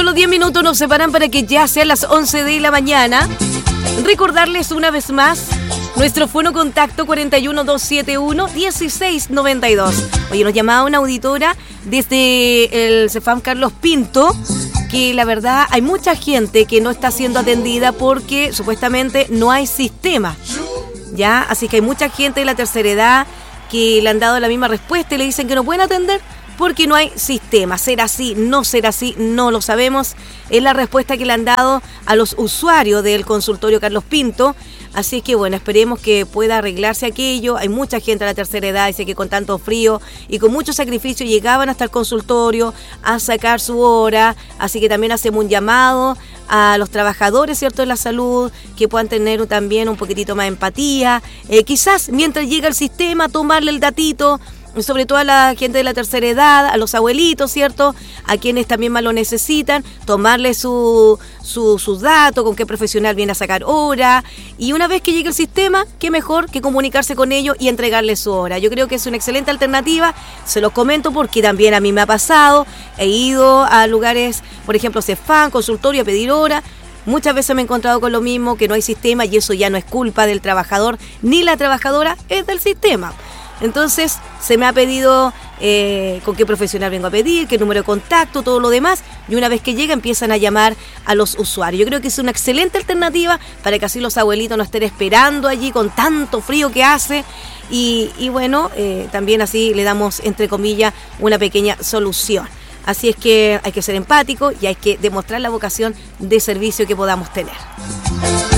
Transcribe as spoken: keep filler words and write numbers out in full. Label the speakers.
Speaker 1: Solo diez minutos nos separan para que ya sean las once de la mañana. Recordarles una vez más nuestro fono contacto cuatro uno dos siete uno uno seis nueve dos. Oye, nos llamaba una auditora desde el Cefam Carlos Pinto, que la verdad hay mucha gente que no está siendo atendida porque supuestamente no hay sistema, ¿ya? Así que hay mucha gente de la tercera edad que le han dado la misma respuesta y le dicen que no pueden atender porque no hay sistema. ¿Será así? ¿No será así? No lo sabemos. Es la respuesta que le han dado a los usuarios del consultorio Carlos Pinto. Así que bueno, esperemos que pueda arreglarse aquello. Hay mucha gente a la tercera edad, dice que con tanto frío y con mucho sacrificio llegaban hasta el consultorio a sacar su hora. Así que también hacemos un llamado a los trabajadores, ¿cierto?, de la salud, que puedan tener también un poquitito más de empatía. Eh, quizás mientras llega el sistema, tomarle el datito, sobre todo a la gente de la tercera edad, a los abuelitos, ¿cierto?, a quienes también más lo necesitan, tomarle su, su, sus datos, con qué profesional viene a sacar hora, y una vez que llegue el sistema, qué mejor que comunicarse con ellos y entregarles su hora. Yo creo que es una excelente alternativa, se los comento porque también a mí me ha pasado, he ido a lugares, por ejemplo, Cefam, consultorio, a pedir hora. Muchas veces me he encontrado con lo mismo, que no hay sistema, y eso ya no es culpa del trabajador ni la trabajadora, es del sistema. Entonces se me ha pedido eh, con qué profesional vengo a pedir, qué número de contacto, todo lo demás, y una vez que llega empiezan a llamar a los usuarios. Yo creo que es una excelente alternativa para que así los abuelitos no estén esperando allí con tanto frío que hace, y, y bueno, eh, también así le damos, entre comillas, una pequeña solución. Así es que hay que ser empático y hay que demostrar la vocación de servicio que podamos tener.